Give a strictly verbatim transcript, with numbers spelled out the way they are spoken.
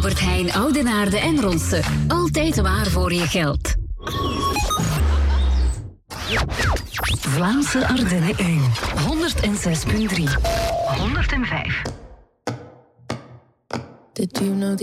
Albert Heijn, Oudenaarde en Ronse. Altijd waar voor je geld. Vlaamse Ardennen één. honderd zes komma drie. honderdvijf. Did you know